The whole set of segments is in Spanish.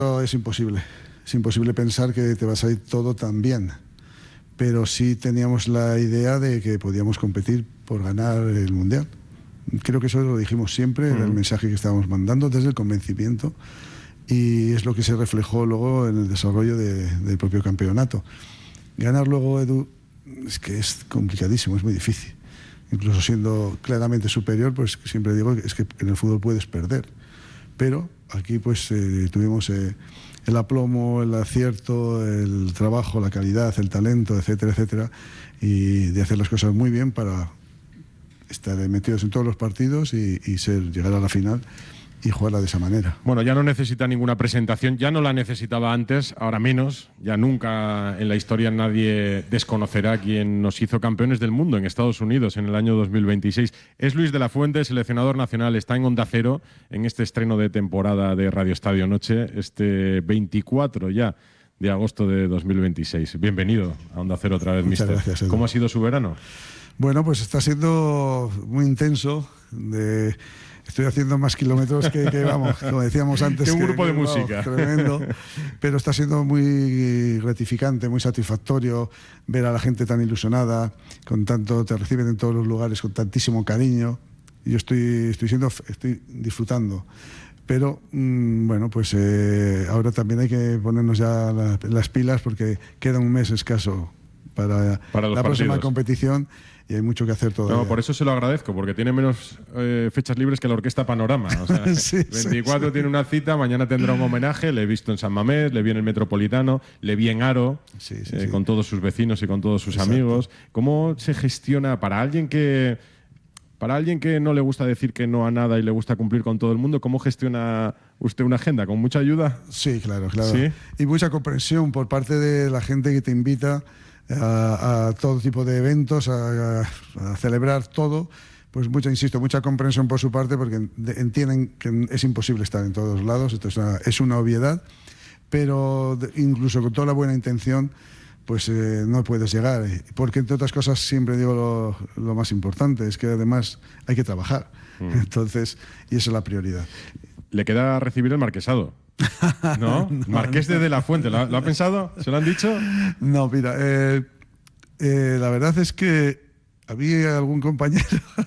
Es imposible pensar que te vas a ir todo tan bien, pero sí teníamos la idea de que podíamos competir por ganar el Mundial. Creo que eso lo dijimos siempre, era el mensaje que estábamos mandando desde el convencimiento, y es lo que se reflejó luego en el desarrollo del propio campeonato. Ganar luego, Edu, es que es complicadísimo, es muy difícil. Incluso siendo claramente superior, pues siempre digo que es que en el fútbol puedes perder. Pero aquí pues tuvimos el aplomo, el acierto, el trabajo, la calidad, el talento, etcétera, etcétera, y de hacer las cosas muy bien para estar metidos en todos los partidos y llegar a la final y jugarla de esa manera. Bueno, ya no necesita ninguna presentación, ya no la necesitaba antes, ahora menos. Ya nunca en la historia nadie desconocerá quién nos hizo campeones del mundo en Estados Unidos en el año 2026. Es Luis de la Fuente, seleccionador nacional, está en Onda Cero en este estreno de temporada de Radio Estadio Noche, este 24 ya de agosto de 2026. Bienvenido a Onda Cero otra vez, Muchas mister. gracias, Edu. ¿Cómo ha sido su verano? Bueno, pues está siendo muy intenso. Estoy haciendo más kilómetros que vamos, como decíamos antes. Que un grupo de música. Tremendo. Pero está siendo muy gratificante, muy satisfactorio ver a la gente tan ilusionada, te reciben en todos los lugares con tantísimo cariño. Yo estoy disfrutando. Pero, bueno, pues ahora también hay que ponernos ya las pilas porque queda un mes escaso para la próxima competición. Y hay mucho que hacer todavía. No, por eso se lo agradezco, porque tiene menos fechas libres que la Orquesta Panorama. O sea, sí, 24 sí. tiene una cita, mañana tendrá un homenaje, le he visto en San Mamés, le vi en el Metropolitano, le vi en Aro, con todos sus vecinos y con todos sus amigos. ¿Cómo se gestiona para alguien que no le gusta decir que no a nada y le gusta cumplir con todo el mundo? ¿Cómo gestiona usted una agenda? ¿Con mucha ayuda? Sí, claro. ¿Sí? Y mucha comprensión por parte de la gente que te invita a todo tipo de eventos, a celebrar todo. Pues mucha comprensión por su parte, porque entienden que es imposible estar en todos lados. Esto es una obviedad, pero incluso con toda la buena intención, pues no puedes llegar, porque entre otras cosas siempre digo lo más importante, es que además hay que trabajar. Entonces, y esa es la prioridad. Le queda recibir el marquesado, ¿no? Marqués de la Fuente, ¿lo ha pensado? ¿Se lo han dicho? No, mira, la verdad es que había algún compañero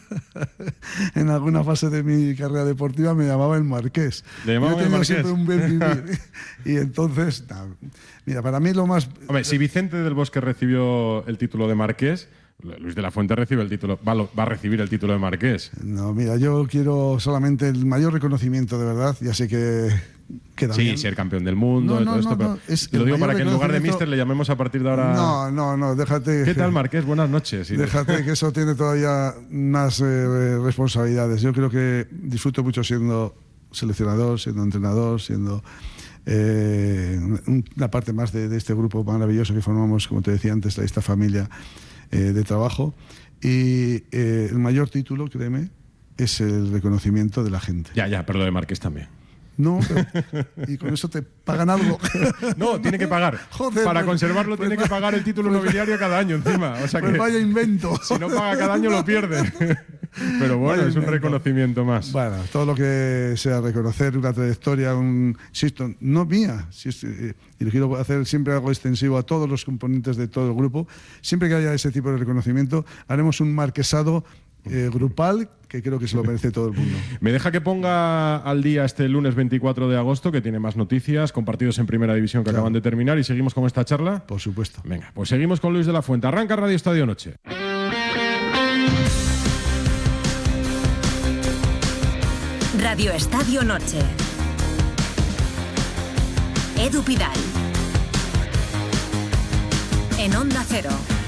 en alguna fase de mi carrera deportiva me llamaba el Marqués. ¿Le llamaban el Marqués? Siempre un buen vivir. Y entonces, mira, para mí lo más... Hombre, si Vicente del Bosque recibió el título de Marqués, Luis de la Fuente recibe el título, va a recibir el título de Marqués. No, mira, yo quiero solamente el mayor reconocimiento, de verdad. Ya sé que queda bien. Sí, ser campeón del mundo y todo esto, pero y lo digo para que en lugar de mister le llamemos a partir de ahora... No, déjate... ¿Qué tal, Marqués? Buenas noches. Déjate que eso tiene todavía más responsabilidades. Yo creo que disfruto mucho siendo seleccionador, siendo entrenador, siendo... una parte más de este grupo maravilloso que formamos, como te decía antes, esta familia de trabajo, y el mayor título, créeme, es el reconocimiento de la gente. Ya, pero lo de Marqués también. No, pero, y con eso te pagan algo. No, tiene que pagar. Joder, para conservarlo tiene que pagar el título nobiliario cada año encima. O sea que vaya invento. Si no paga cada año lo pierde. Pero bueno, es un reconocimiento más. Bueno, todo lo que sea reconocer una trayectoria, insisto, no mía, y lo quiero hacer siempre algo extensivo a todos los componentes de todo el grupo. Siempre que haya ese tipo de reconocimiento, haremos un marquesado grupal que creo que se lo merece todo el mundo. ¿Me deja que ponga al día este lunes 24 de agosto, que tiene más noticias, con partidos en Primera División que acaban de terminar, y seguimos con esta charla? Por supuesto. Venga, pues seguimos con Luis de la Fuente. Arranca Radio Estadio Noche. Radio Estadio Noche. Edu Pidal. En Onda Cero.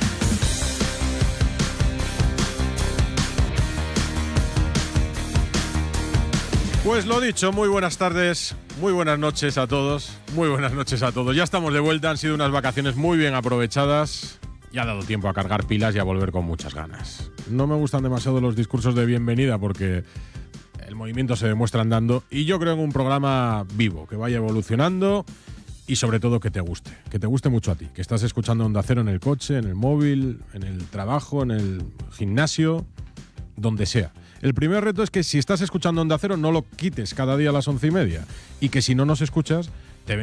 Pues lo dicho, muy buenas tardes, muy buenas noches a todos, muy buenas noches a todos. Ya estamos de vuelta, han sido unas vacaciones muy bien aprovechadas y ha dado tiempo a cargar pilas y a volver con muchas ganas. No me gustan demasiado los discursos de bienvenida porque el movimiento se demuestra andando, y yo creo en un programa vivo, que vaya evolucionando y sobre todo que te guste mucho a ti, que estás escuchando Onda Cero en el coche, en el móvil, en el trabajo, en el gimnasio, donde sea. El primer reto es que si estás escuchando Onda Cero no lo quites cada día a las 11:30, y que si no nos escuchas,